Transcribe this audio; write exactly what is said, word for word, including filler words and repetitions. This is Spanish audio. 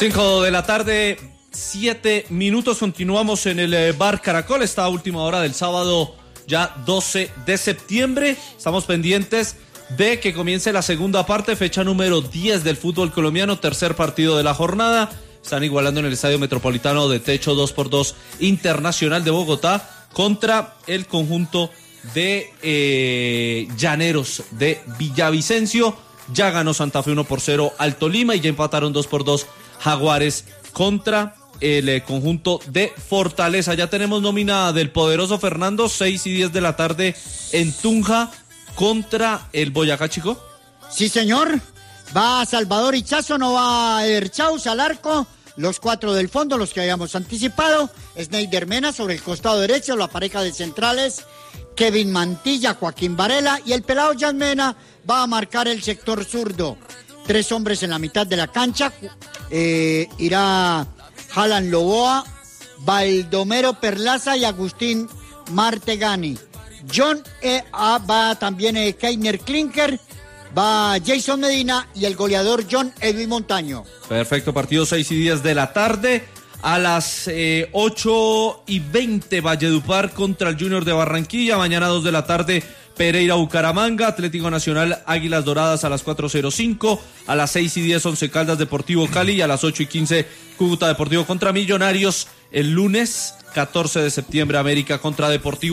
cinco de la tarde, siete minutos. Continuamos en el eh, Bar Caracol. Esta última hora del sábado, ya doce de septiembre. Estamos pendientes de que comience la segunda parte, fecha número diez del fútbol colombiano, tercer partido de la jornada. Están igualando en el Estadio Metropolitano de Techo dos por dos Internacional de Bogotá contra el conjunto de eh, Llaneros de Villavicencio. Ya ganó Santa Fe uno por cero al Tolima y ya empataron dos por dos Jaguares contra el eh, conjunto de Fortaleza. Ya tenemos nómina del poderoso Fernando, seis y diez de la tarde en Tunja contra el Boyacá Chico. Sí, señor. Va Salvador Ichazo, no va Erchaus al arco. Los cuatro del fondo, los que habíamos anticipado. Sneider Mena sobre el costado derecho, la pareja de centrales. Kevin Mantilla, Joaquín Varela y el pelado Jan Mena va a marcar el sector zurdo. Tres hombres en la mitad de la cancha. Eh, irá Alan Loboa, Baldomero Perlaza y Agustín Martegani. John E. A, va también eh, Keiner Klinker, va Jason Medina y el goleador John Edwin Montaño. Perfecto, partido seis y diez de la tarde. A las eh, ocho y veinte, Valledupar contra el Junior de Barranquilla. Mañana dos de la tarde, Pereira Bucaramanga, Atlético Nacional Águilas Doradas a las cuatro cero cinco. A las seis y diez, Once Caldas Deportivo Cali. Y a las ocho y quince, Cúcuta Deportivo contra Millonarios. El lunes catorce de septiembre, América contra Deportivo